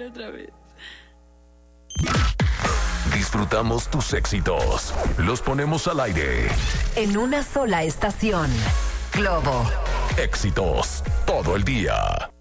otra vez. Disfrutamos tus éxitos. Los ponemos al aire. En una sola estación. Globo. Éxitos todo el día.